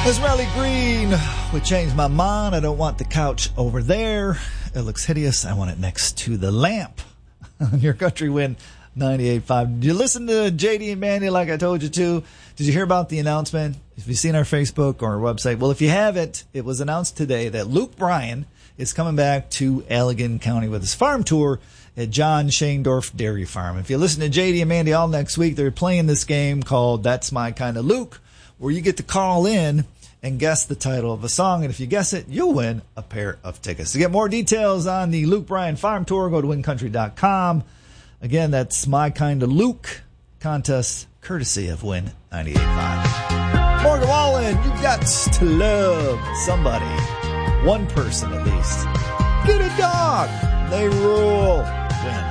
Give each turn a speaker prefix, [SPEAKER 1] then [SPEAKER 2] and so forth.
[SPEAKER 1] There's Riley Green with Change My Mind. I don't want the couch over there. It looks hideous. I want it next to the lamp. On your Country Wind 98.5. Did you listen to JD and Mandy like I told you to? Did you hear about the announcement? If you've seen our Facebook or our website, well, if you haven't, it was announced today that Luke Bryan is coming back to Allegan County with his farm tour at John Shaindorf Dairy Farm. If you listen to JD and Mandy all next week, they're playing this game called That's My Kind of Luke, where you get to call in and guess the title of a song. And if you guess it, you'll win a pair of tickets. To get more details on the Luke Bryan Farm Tour, go to wincountry.com. Again, that's My Kind of Luke contest, courtesy of Win 98.5. Morgan Wallen, you got to love somebody. One person at least. Get a dog. They rule. Win.